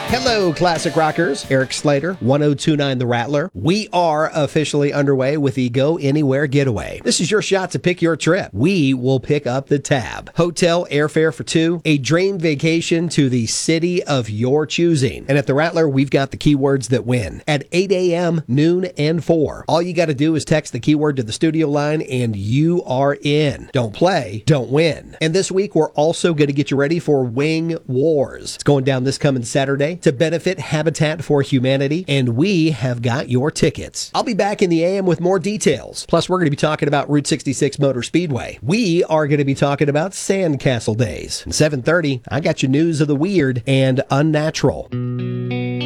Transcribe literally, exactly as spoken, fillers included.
Hello, Classic Rockers. Eric Slater, one oh two point nine The Rattler. We are officially underway with the Go Anywhere Getaway. This is your shot to pick your trip. We will pick up the tab. Hotel, airfare for two, a dream vacation to the city of your choosing. And at The Rattler, we've got the keywords that win. At eight a.m., noon, and four. All you got to do is text the keyword to the studio line and you are in. Don't play, don't win. And this week, we're also going to get you ready for Wing Wars. It's going down this coming Saturday to benefit Habitat for Humanity, and we have got your tickets. I'll be back in the A M with more details. Plus, we're going to be talking about Route sixty-six Motor Speedway. We are going to be talking about Sandcastle Days. At seven thirty, I got you news of the weird and unnatural.